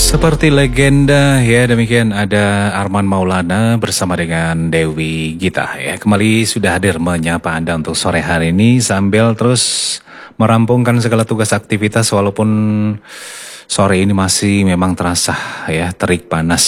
Seperti legenda ya, demikian ada Arman Maulana bersama dengan Dewi Gita ya. Kembali sudah hadir menyapa Anda untuk sore hari ini sambil terus merampungkan segala tugas aktivitas walaupun sore ini masih memang terasa ya terik panas.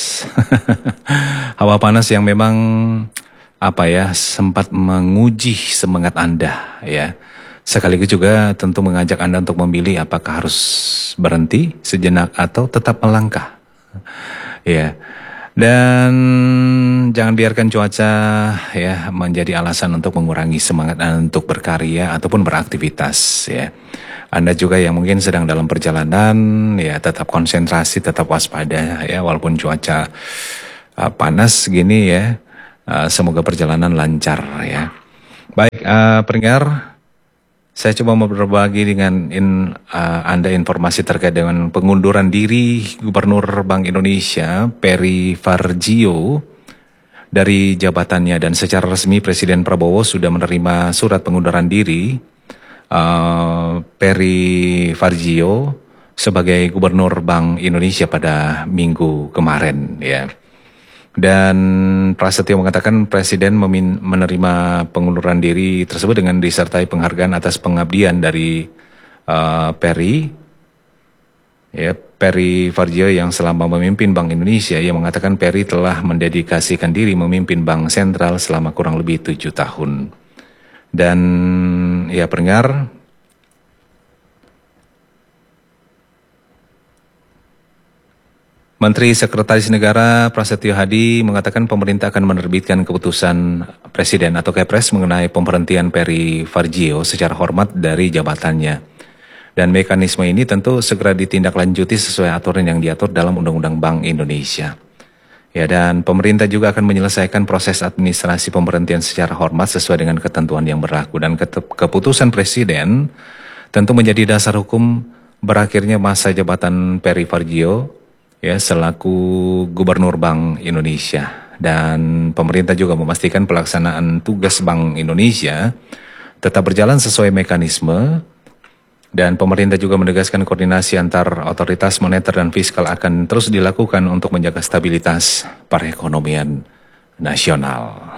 Hawa panas yang memang apa ya sempat menguji semangat Anda ya. Sekaligus juga tentu mengajak Anda untuk memilih apakah harus berhenti sejenak atau tetap melangkah. Ya. Dan jangan biarkan cuaca ya menjadi alasan untuk mengurangi semangat Anda untuk berkarya ataupun beraktivitas ya. Anda juga yang mungkin sedang dalam perjalanan ya tetap konsentrasi, tetap waspada ya walaupun cuaca panas gini ya. Semoga perjalanan lancar ya. Baik, pendengar, saya coba mau berbagi dengan Anda informasi terkait dengan pengunduran diri Gubernur Bank Indonesia Peri Warjio dari jabatannya, dan secara resmi Presiden Prabowo sudah menerima surat pengunduran diri Peri Warjio sebagai Gubernur Bank Indonesia pada minggu kemarin ya. Dan Prasetyo mengatakan Presiden menerima pengunduran diri tersebut dengan disertai penghargaan atas pengabdian dari Peri Warjio yang selama memimpin Bank Indonesia. Ia mengatakan Peri telah mendedikasikan diri memimpin Bank Sentral selama kurang lebih 7 tahun. Dan ya pendengar, Menteri Sekretaris Negara Prasetyo Hadi mengatakan pemerintah akan menerbitkan keputusan Presiden atau Kepres mengenai pemberhentian Peri Warjio secara hormat dari jabatannya. Dan mekanisme ini tentu segera ditindaklanjuti sesuai aturan yang diatur dalam Undang-Undang Bank Indonesia. Ya, dan pemerintah juga akan menyelesaikan proses administrasi pemberhentian secara hormat sesuai dengan ketentuan yang berlaku. Dan keputusan Presiden tentu menjadi dasar hukum berakhirnya masa jabatan Peri Warjio ya selaku Gubernur Bank Indonesia. Dan pemerintah juga memastikan pelaksanaan tugas Bank Indonesia tetap berjalan sesuai mekanisme, dan pemerintah juga menegaskan koordinasi antar otoritas moneter dan fiskal akan terus dilakukan untuk menjaga stabilitas perekonomian nasional.